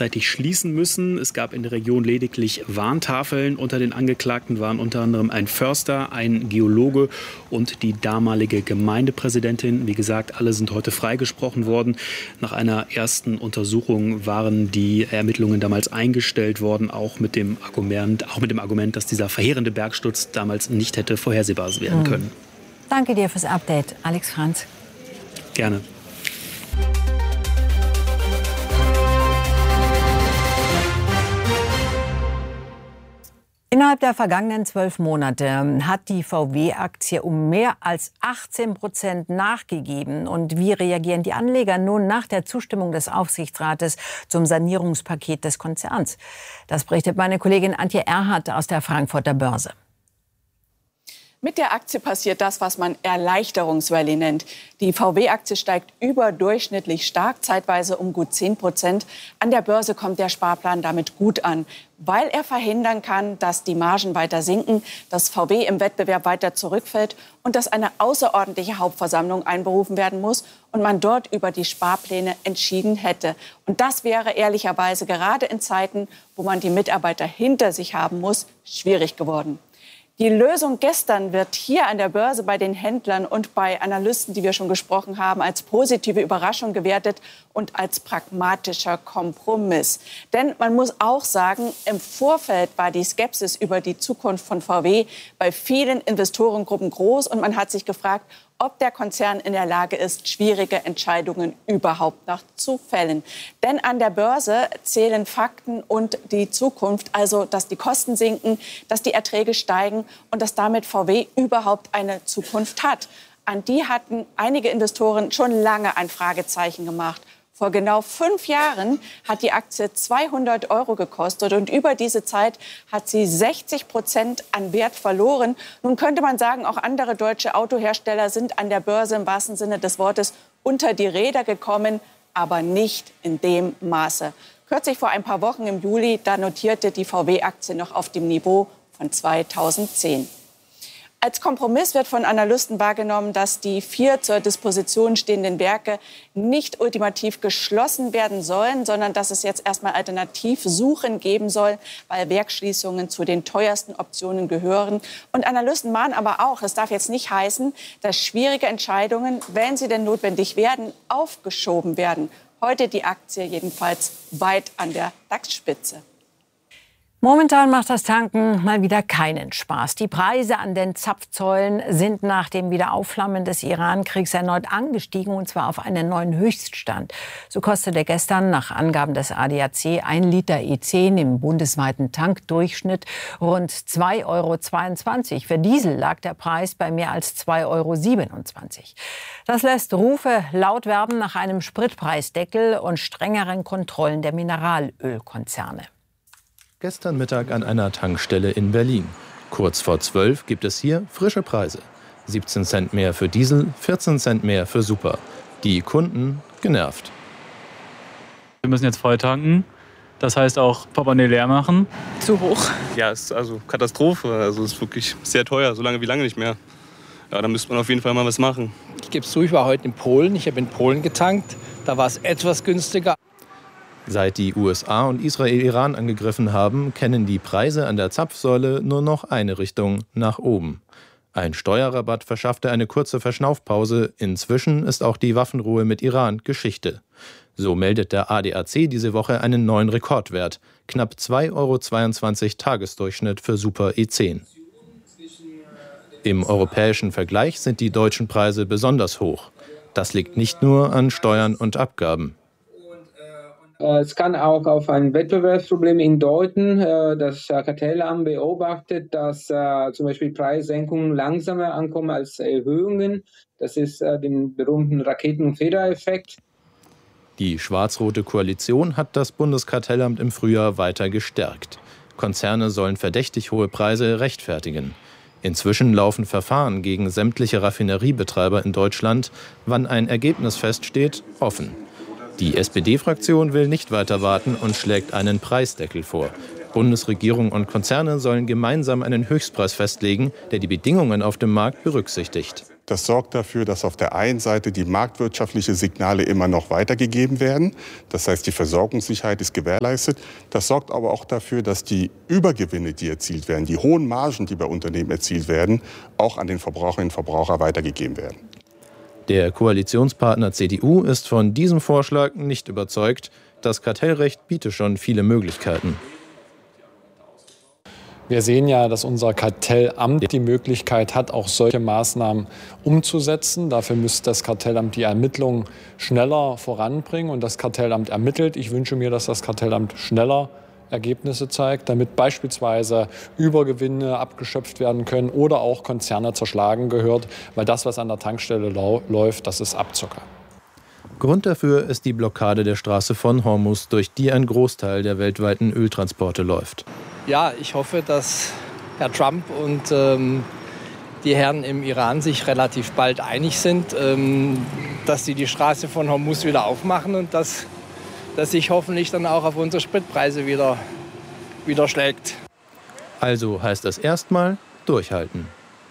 vorzeitig schließen müssen. Es gab in der Region lediglich Warntafeln. Unter den Angeklagten waren unter anderem ein Förster, ein Geologe und die damalige Gemeindepräsidentin. Wie gesagt, alle sind heute freigesprochen worden. Nach einer ersten Untersuchung waren die Ermittlungen damals eingestellt worden, auch mit dem Argument, dass dieser verheerende Bergsturz damals nicht hätte vorhersehbar werden können. Danke dir fürs Update, Alex Franz. Gerne. Innerhalb der vergangenen 12 Monate hat die VW-Aktie um mehr als 18% nachgegeben. Und wie reagieren die Anleger nun nach der Zustimmung des Aufsichtsrates zum Sanierungspaket des Konzerns? Das berichtet meine Kollegin Antje Erhardt aus der Frankfurter Börse. Mit der Aktie passiert das, was man Erleichterungsrallye nennt. Die VW-Aktie steigt überdurchschnittlich stark, zeitweise um gut 10%. An der Börse kommt der Sparplan damit gut an, weil er verhindern kann, dass die Margen weiter sinken, dass VW im Wettbewerb weiter zurückfällt und dass eine außerordentliche Hauptversammlung einberufen werden muss und man dort über die Sparpläne entschieden hätte. Und das wäre ehrlicherweise gerade in Zeiten, wo man die Mitarbeiter hinter sich haben muss, schwierig geworden. Die Lösung gestern wird hier an der Börse bei den Händlern und bei Analysten, die wir schon gesprochen haben, als positive Überraschung gewertet und als pragmatischer Kompromiss. Denn man muss auch sagen, im Vorfeld war die Skepsis über die Zukunft von VW bei vielen Investorengruppen groß und man hat sich gefragt, ob der Konzern in der Lage ist, schwierige Entscheidungen überhaupt noch zu fällen. Denn an der Börse zählen Fakten und die Zukunft, also dass die Kosten sinken, dass die Erträge steigen und dass damit VW überhaupt eine Zukunft hat. An die hatten einige Investoren schon lange ein Fragezeichen gemacht. Vor genau 5 Jahren hat die Aktie 200 € gekostet und über diese Zeit hat sie 60% an Wert verloren. Nun könnte man sagen, auch andere deutsche Autohersteller sind an der Börse im wahrsten Sinne des Wortes unter die Räder gekommen, aber nicht in dem Maße. Kürzlich vor ein paar Wochen im Juli, da notierte die VW-Aktie noch auf dem Niveau von 2010. Als Kompromiss wird von Analysten wahrgenommen, dass die 4 zur Disposition stehenden Werke nicht ultimativ geschlossen werden sollen, sondern dass es jetzt erstmal Alternativsuchen geben soll, weil Werksschließungen zu den teuersten Optionen gehören. Und Analysten mahnen aber auch, es darf jetzt nicht heißen, dass schwierige Entscheidungen, wenn sie denn notwendig werden, aufgeschoben werden. Heute die Aktie jedenfalls weit an der DAX-Spitze. Momentan macht das Tanken mal wieder keinen Spaß. Die Preise an den Zapfsäulen sind nach dem Wiederaufflammen des Iran-Kriegs erneut angestiegen, und zwar auf einen neuen Höchststand. So kostete gestern nach Angaben des ADAC 1 Liter E10 im bundesweiten Tankdurchschnitt rund 2,22 €. Für Diesel lag der Preis bei mehr als 2,27 €. Das lässt Rufe laut werben nach einem Spritpreisdeckel und strengeren Kontrollen der Mineralölkonzerne. Gestern Mittag an einer Tankstelle in Berlin. Kurz vor 12 gibt es hier frische Preise. 17 Cent mehr für Diesel, 14 Cent mehr für Super. Die Kunden genervt. Wir müssen jetzt voll tanken. Das heißt auch Portemonnaie leer machen. Zu hoch. Ja, es ist also Katastrophe. Also es ist wirklich sehr teuer, so lange wie lange nicht mehr. Ja, da müsste man auf jeden Fall mal was machen. Ich gebe es zu, ich war heute in Polen. Ich habe in Polen getankt. Da war es etwas günstiger. Seit die USA und Israel Iran angegriffen haben, kennen die Preise an der Zapfsäule nur noch eine Richtung, nach oben. Ein Steuerrabatt verschaffte eine kurze Verschnaufpause. Inzwischen ist auch die Waffenruhe mit Iran Geschichte. So meldet der ADAC diese Woche einen neuen Rekordwert. Knapp 2,22 € Tagesdurchschnitt für Super E10. Im europäischen Vergleich sind die deutschen Preise besonders hoch. Das liegt nicht nur an Steuern und Abgaben. Es kann auch auf ein Wettbewerbsproblem hindeuten. Das Kartellamt beobachtet, dass zum Beispiel Preissenkungen langsamer ankommen als Erhöhungen. Das ist den berühmten Raketen- und Federeffekt. Die schwarz-rote Koalition hat das Bundeskartellamt im Frühjahr weiter gestärkt. Konzerne sollen verdächtig hohe Preise rechtfertigen. Inzwischen laufen Verfahren gegen sämtliche Raffineriebetreiber in Deutschland. Wann ein Ergebnis feststeht, offen. Die SPD-Fraktion will nicht weiter warten und schlägt einen Preisdeckel vor. Bundesregierung und Konzerne sollen gemeinsam einen Höchstpreis festlegen, der die Bedingungen auf dem Markt berücksichtigt. Das sorgt dafür, dass auf der einen Seite die marktwirtschaftlichen Signale immer noch weitergegeben werden. Das heißt, die Versorgungssicherheit ist gewährleistet. Das sorgt aber auch dafür, dass die Übergewinne, die erzielt werden, die hohen Margen, die bei Unternehmen erzielt werden, auch an den Verbraucherinnen und Verbraucher weitergegeben werden. Der Koalitionspartner CDU ist von diesem Vorschlag nicht überzeugt. Das Kartellrecht biete schon viele Möglichkeiten. Wir sehen ja, dass unser Kartellamt die Möglichkeit hat, auch solche Maßnahmen umzusetzen. Dafür müsste das Kartellamt die Ermittlungen schneller voranbringen. Und das Kartellamt ermittelt. Ich wünsche mir, dass das Kartellamt schneller Ergebnisse zeigt, damit beispielsweise Übergewinne abgeschöpft werden können oder auch Konzerne zerschlagen gehört. Weil das, was an der Tankstelle läuft, das ist Abzocker. Grund dafür ist die Blockade der Straße von Hormuz, durch die ein Großteil der weltweiten Öltransporte läuft. Ja, ich hoffe, dass Herr Trump und die Herren im Iran sich relativ bald einig sind, dass sie die Straße von Hormuz wieder aufmachen und dass sich hoffentlich dann auch auf unsere Spritpreise wieder schlägt. Also heißt das erstmal durchhalten.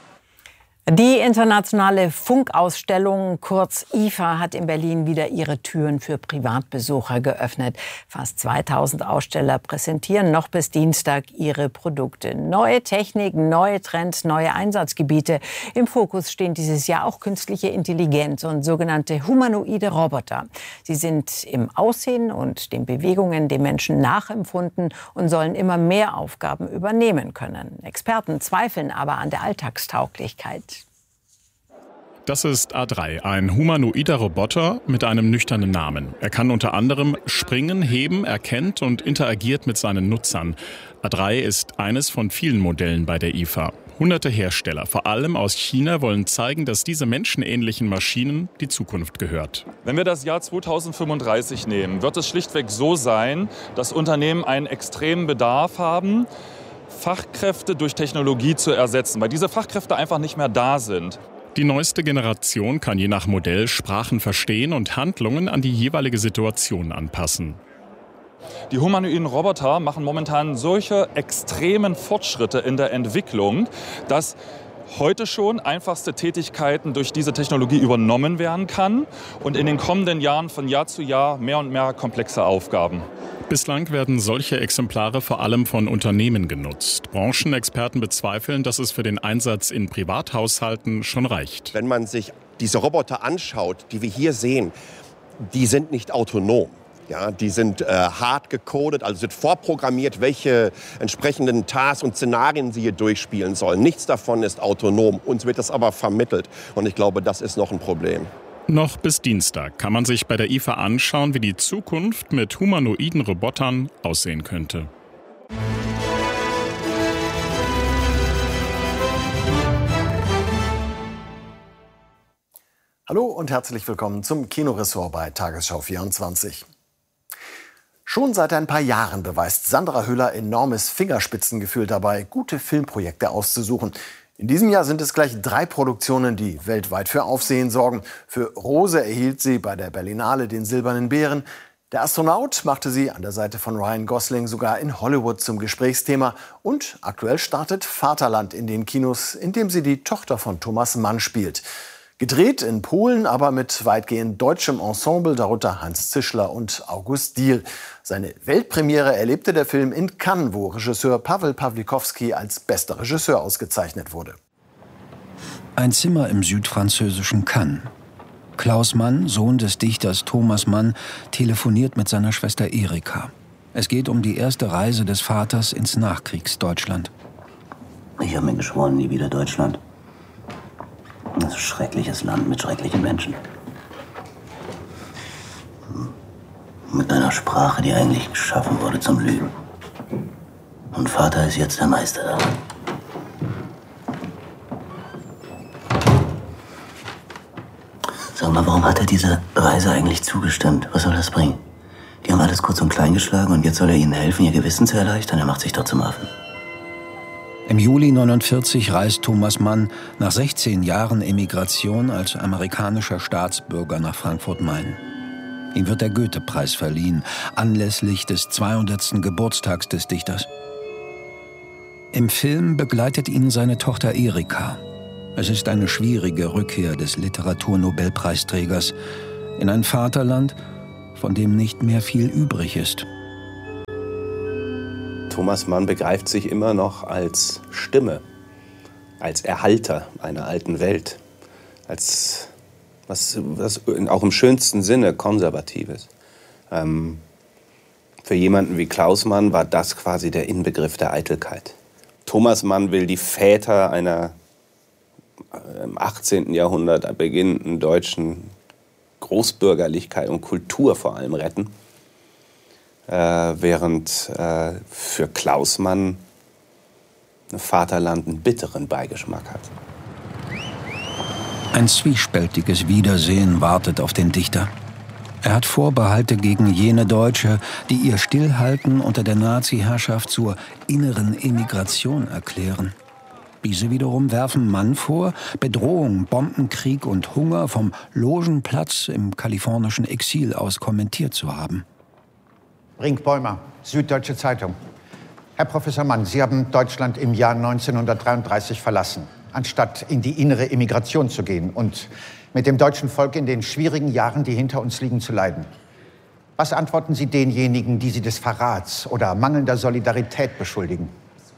Die internationale Funkausstellung, kurz IFA, hat in Berlin wieder ihre Türen für Privatbesucher geöffnet. Fast 2000 Aussteller präsentieren noch bis Dienstag ihre Produkte. Neue Technik, neue Trends, neue Einsatzgebiete. Im Fokus stehen dieses Jahr auch künstliche Intelligenz und sogenannte humanoide Roboter. Sie sind im Aussehen und den Bewegungen den Menschen nachempfunden und sollen immer mehr Aufgaben übernehmen können. Experten zweifeln aber an der Alltagstauglichkeit. Das ist A3, ein humanoider Roboter mit einem nüchternen Namen. Er kann unter anderem springen, heben, erkennt und interagiert mit seinen Nutzern. A3 ist eines von vielen Modellen bei der IFA. Hunderte Hersteller, vor allem aus China, wollen zeigen, dass diese menschenähnlichen Maschinen die Zukunft gehört. Wenn wir das Jahr 2035 nehmen, wird es schlichtweg so sein, dass Unternehmen einen extremen Bedarf haben, Fachkräfte durch Technologie zu ersetzen, weil diese Fachkräfte einfach nicht mehr da sind. Die neueste Generation kann je nach Modell Sprachen verstehen und Handlungen an die jeweilige Situation anpassen. Die humanoiden Roboter machen momentan solche extremen Fortschritte in der Entwicklung, dass heute schon einfachste Tätigkeiten durch diese Technologie übernommen werden kann und in den kommenden Jahren von Jahr zu Jahr mehr und mehr komplexe Aufgaben. Bislang werden solche Exemplare vor allem von Unternehmen genutzt. Branchenexperten bezweifeln, dass es für den Einsatz in Privathaushalten schon reicht. Wenn man sich diese Roboter anschaut, die wir hier sehen, die sind nicht autonom. Ja, die sind hart gecodet, also sind vorprogrammiert, welche entsprechenden Tasks und Szenarien sie hier durchspielen sollen. Nichts davon ist autonom. Uns wird das aber vermittelt. Und ich glaube, das ist noch ein Problem. Noch bis Dienstag kann man sich bei der IFA anschauen, wie die Zukunft mit humanoiden Robotern aussehen könnte. Hallo und herzlich willkommen zum Kinoressort bei Tagesschau 24. Schon seit ein paar Jahren beweist Sandra Hüller enormes Fingerspitzengefühl dabei, gute Filmprojekte auszusuchen. In diesem Jahr sind es gleich 3 Produktionen, die weltweit für Aufsehen sorgen. Für Rose erhielt sie bei der Berlinale den Silbernen Bären. Der Astronaut machte sie an der Seite von Ryan Gosling sogar in Hollywood zum Gesprächsthema. Und aktuell startet Vaterland in den Kinos, in dem sie die Tochter von Thomas Mann spielt. Gedreht in Polen, aber mit weitgehend deutschem Ensemble, darunter Hans Zischler und August Diehl. Seine Weltpremiere erlebte der Film in Cannes, wo Regisseur Paweł Pawlikowski als bester Regisseur ausgezeichnet wurde. Ein Zimmer im südfranzösischen Cannes. Klaus Mann, Sohn des Dichters Thomas Mann, telefoniert mit seiner Schwester Erika. Es geht um die erste Reise des Vaters ins Nachkriegsdeutschland. Ich habe mir geschworen, nie wieder Deutschland. Das ist ein schreckliches Land mit schrecklichen Menschen. Mit einer Sprache, die eigentlich geschaffen wurde zum Lügen. Und Vater ist jetzt der Meister daran. Sag mal, warum hat er dieser Reise eigentlich zugestimmt? Was soll das bringen? Die haben alles kurz und klein geschlagen und jetzt soll er ihnen helfen, ihr Gewissen zu erleichtern? Er macht sich doch zum Affen. Im Juli 1949 reist Thomas Mann nach 16 Jahren Emigration als amerikanischer Staatsbürger nach Frankfurt-Main. Ihm wird der Goethe-Preis verliehen, anlässlich des 200. Geburtstags des Dichters. Im Film begleitet ihn seine Tochter Erika. Es ist eine schwierige Rückkehr des Literaturnobelpreisträgers in ein Vaterland, von dem nicht mehr viel übrig ist. Thomas Mann begreift sich immer noch als Stimme, als Erhalter einer alten Welt, als was auch im schönsten Sinne Konservatives. Für jemanden wie Klaus Mann war das quasi der Inbegriff der Eitelkeit. Thomas Mann will die Väter einer im 18. Jahrhundert beginnenden deutschen Großbürgerlichkeit und Kultur vor allem retten, während für Klaus Mann Vaterland einen bitteren Beigeschmack hat. Ein zwiespältiges Wiedersehen wartet auf den Dichter. Er hat Vorbehalte gegen jene Deutsche, die ihr Stillhalten unter der Nazi-Herrschaft zur inneren Emigration erklären. Diese wiederum werfen Mann vor, Bedrohung, Bombenkrieg und Hunger vom Logenplatz im kalifornischen Exil aus kommentiert zu haben. Brinkbäumer, Süddeutsche Zeitung. Herr Professor Mann, Sie haben Deutschland im Jahr 1933 verlassen, anstatt in die innere Emigration zu gehen und mit dem deutschen Volk in den schwierigen Jahren, die hinter uns liegen, zu leiden. Was antworten Sie denjenigen, die Sie des Verrats oder mangelnder Solidarität beschuldigen?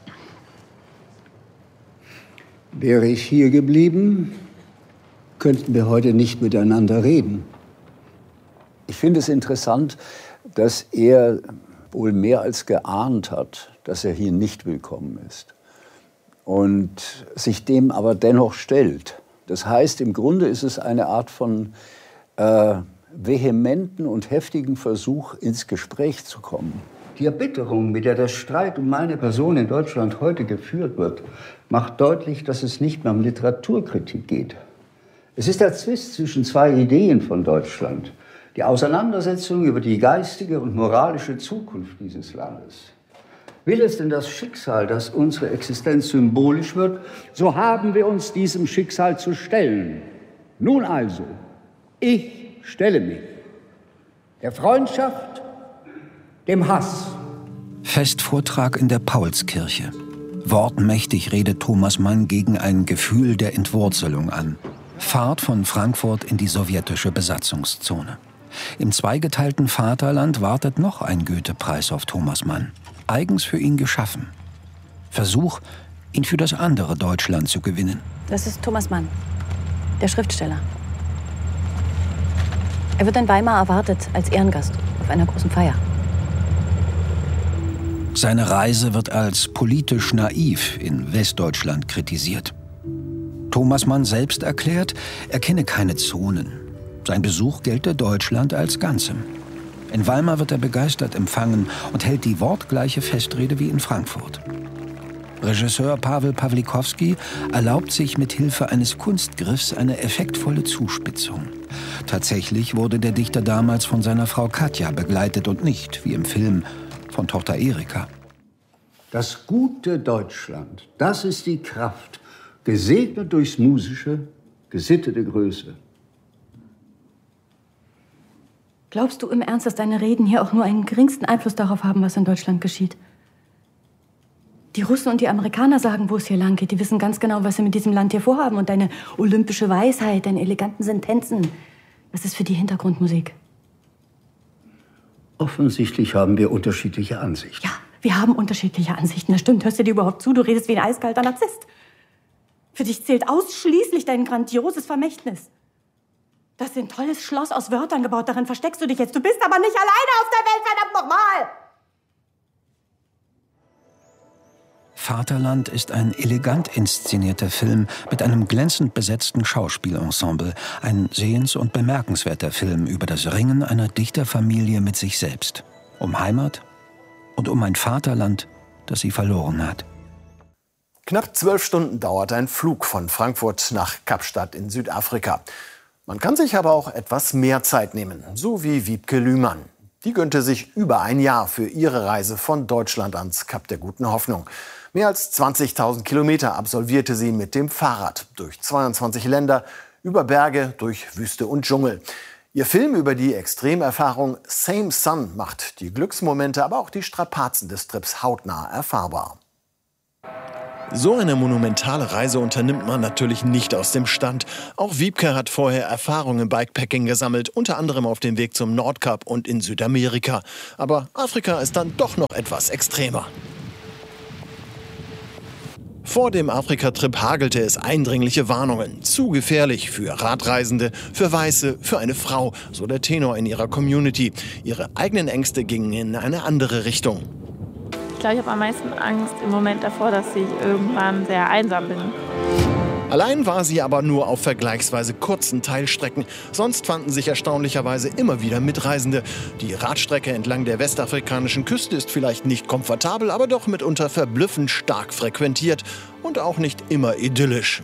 Wäre ich hier geblieben, könnten wir heute nicht miteinander reden. Ich finde es interessant, dass er wohl mehr als geahnt hat, dass er hier nicht willkommen ist und sich dem aber dennoch stellt. Das heißt, im Grunde ist es eine Art von vehementen und heftigen Versuch, ins Gespräch zu kommen. Die Erbitterung, mit der der Streit um meine Person in Deutschland heute geführt wird, macht deutlich, dass es nicht mehr um Literaturkritik geht. Es ist der Zwist zwischen zwei Ideen von Deutschland. Die Auseinandersetzung über die geistige und moralische Zukunft dieses Landes. Will es denn das Schicksal, dass unsere Existenz symbolisch wird, so haben wir uns diesem Schicksal zu stellen. Nun also, ich stelle mich der Freundschaft, dem Hass. Festvortrag in der Paulskirche. Wortmächtig redet Thomas Mann gegen ein Gefühl der Entwurzelung an. Fahrt von Frankfurt in die sowjetische Besatzungszone. Im zweigeteilten Vaterland wartet noch ein Goethe-Preis auf Thomas Mann. Eigens für ihn geschaffen. Versuch, ihn für das andere Deutschland zu gewinnen. Das ist Thomas Mann, der Schriftsteller. Er wird in Weimar erwartet als Ehrengast auf einer großen Feier. Seine Reise wird als politisch naiv in Westdeutschland kritisiert. Thomas Mann selbst erklärt, er kenne keine Zonen. Sein Besuch gelte Deutschland als Ganzem. In Weimar wird er begeistert empfangen und hält die wortgleiche Festrede wie in Frankfurt. Regisseur Pawel Pawlikowski erlaubt sich mit Hilfe eines Kunstgriffs eine effektvolle Zuspitzung. Tatsächlich wurde der Dichter damals von seiner Frau Katja begleitet und nicht, wie im Film, von Tochter Erika. Das gute Deutschland, das ist die Kraft, gesegnet durchs musische, gesittete Größe. Glaubst du im Ernst, dass deine Reden hier auch nur einen geringsten Einfluss darauf haben, was in Deutschland geschieht? Die Russen und die Amerikaner sagen, wo es hier lang geht. Die wissen ganz genau, was sie mit diesem Land hier vorhaben. Und deine olympische Weisheit, deine eleganten Sentenzen, das ist für die Hintergrundmusik. Offensichtlich haben wir unterschiedliche Ansichten. Ja, wir haben unterschiedliche Ansichten. Das stimmt. Hörst du dir überhaupt zu? Du redest wie ein eiskalter Narzisst. Für dich zählt ausschließlich dein grandioses Vermächtnis. Das ist ein tolles Schloss aus Wörtern gebaut. Darin versteckst du dich jetzt. Du bist aber nicht alleine auf der Welt, verdammt nochmal! Vaterland ist ein elegant inszenierter Film mit einem glänzend besetzten Schauspielensemble. Ein sehens- und bemerkenswerter Film über das Ringen einer Dichterfamilie mit sich selbst. Um Heimat und um ein Vaterland, das sie verloren hat. Knapp 12 Stunden dauert ein Flug von Frankfurt nach Kapstadt in Südafrika. Man kann sich aber auch etwas mehr Zeit nehmen, so wie Wiebke Lühmann. Die gönnte sich über ein Jahr für ihre Reise von Deutschland ans Kap der Guten Hoffnung. Mehr als 20.000 Kilometer absolvierte sie mit dem Fahrrad durch 22 Länder, über Berge, durch Wüste und Dschungel. Ihr Film über die Extremerfahrung Same Sun macht die Glücksmomente, aber auch die Strapazen des Trips hautnah erfahrbar. So eine monumentale Reise unternimmt man natürlich nicht aus dem Stand. Auch Wiebke hat vorher Erfahrung im Bikepacking gesammelt, unter anderem auf dem Weg zum Nordkap und in Südamerika. Aber Afrika ist dann doch noch etwas extremer. Vor dem Afrika-Trip hagelte es eindringliche Warnungen. Zu gefährlich für Radreisende, für Weiße, für eine Frau, so der Tenor in ihrer Community. Ihre eigenen Ängste gingen in eine andere Richtung. Ich glaube, ich habe am meisten Angst im Moment davor, dass ich irgendwann sehr einsam bin. Allein war sie aber nur auf vergleichsweise kurzen Teilstrecken. Sonst fanden sich erstaunlicherweise immer wieder Mitreisende. Die Radstrecke entlang der westafrikanischen Küste ist vielleicht nicht komfortabel, aber doch mitunter verblüffend stark frequentiert und auch nicht immer idyllisch.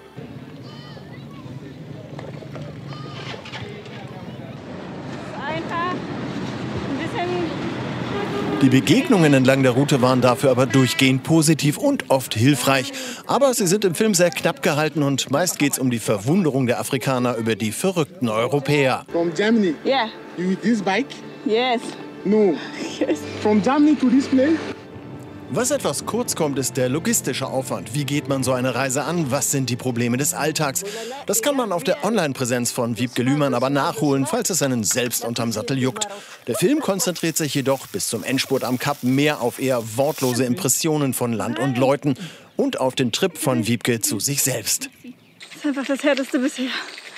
Die Begegnungen entlang der Route waren dafür aber durchgehend positiv und oft hilfreich. Aber sie sind im Film sehr knapp gehalten und meist geht es um die Verwunderung der Afrikaner über die verrückten Europäer. From Germany? Yeah. You with this bike? Yes. No. Yes. From Germany to this place? Was etwas kurz kommt, ist der logistische Aufwand. Wie geht man so eine Reise an? Was sind die Probleme des Alltags? Das kann man auf der Online-Präsenz von Wiebke Lühmann aber nachholen, falls es einen selbst unterm Sattel juckt. Der Film konzentriert sich jedoch bis zum Endspurt am Kap mehr auf eher wortlose Impressionen von Land und Leuten und auf den Trip von Wiebke zu sich selbst. Das ist einfach das Härteste bisher.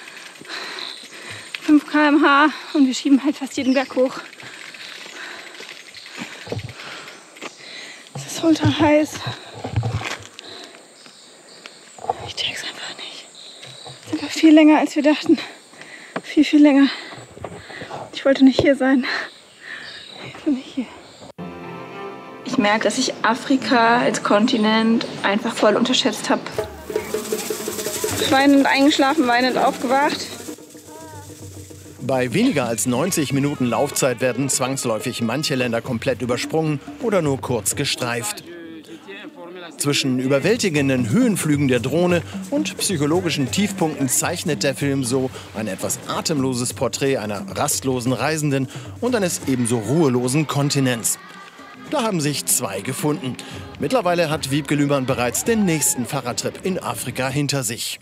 5 km/h und wir schieben halt fast jeden Berg hoch. Es ist ultra heiß. Ich check's einfach nicht. Es ist einfach viel länger, als wir dachten. Viel, viel länger. Ich wollte nicht hier sein. Ich bin nicht hier. Ich merke, dass ich Afrika als Kontinent einfach voll unterschätzt habe. Weinend eingeschlafen, weinend aufgewacht. Bei weniger als 90 Minuten Laufzeit werden zwangsläufig manche Länder komplett übersprungen oder nur kurz gestreift. Zwischen überwältigenden Höhenflügen der Drohne und psychologischen Tiefpunkten zeichnet der Film so ein etwas atemloses Porträt einer rastlosen Reisenden und eines ebenso ruhelosen Kontinents. Da haben sich zwei gefunden. Mittlerweile hat Wiebke Lühmann bereits den nächsten Fahrradtrip in Afrika hinter sich.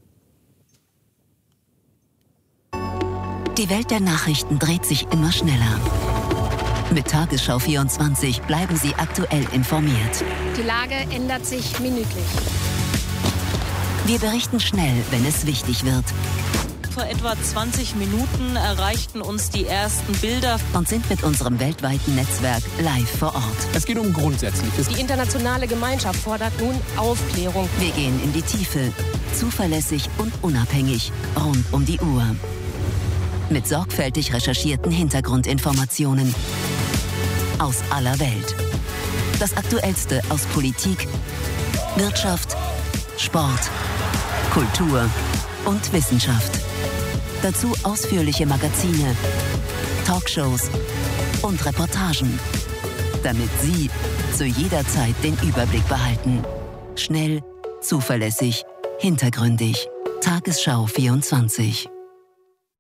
Die Welt der Nachrichten dreht sich immer schneller. Mit Tagesschau 24 bleiben Sie aktuell informiert. Die Lage ändert sich minütlich. Wir berichten schnell, wenn es wichtig wird. Vor etwa 20 Minuten erreichten uns die ersten Bilder und sind mit unserem weltweiten Netzwerk live vor Ort. Es geht um Grundsätzliches. Die internationale Gemeinschaft fordert nun Aufklärung. Wir gehen in die Tiefe, zuverlässig und unabhängig, rund um die Uhr. Mit sorgfältig recherchierten Hintergrundinformationen aus aller Welt. Das Aktuellste aus Politik, Wirtschaft, Sport, Kultur und Wissenschaft. Dazu ausführliche Magazine, Talkshows und Reportagen, damit Sie zu jeder Zeit den Überblick behalten. Schnell, zuverlässig, hintergründig. Tagesschau 24.